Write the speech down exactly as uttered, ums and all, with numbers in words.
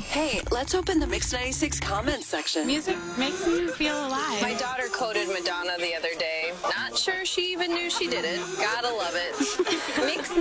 Hey, let's open the Mix ninety-six comments section. Music makes me feel alive. My daughter quoted Madonna the other day. Not sure she even knew she did it. Gotta love it. Mix